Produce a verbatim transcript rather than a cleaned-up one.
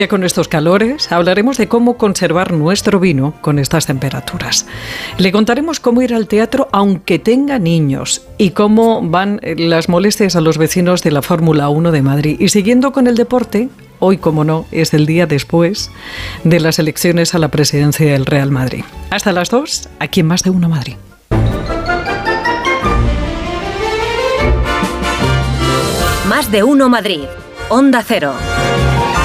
Con estos calores hablaremos de cómo conservar nuestro vino con estas temperaturas. Le contaremos cómo ir al teatro aunque tenga niños y cómo van las molestias a los vecinos de la Fórmula uno de Madrid. Y siguiendo con el deporte, hoy, como no, es el día después de las elecciones a la presidencia del Real Madrid. Hasta las dos, aquí en Más de Uno Madrid. Más de Uno Madrid. Onda Cero.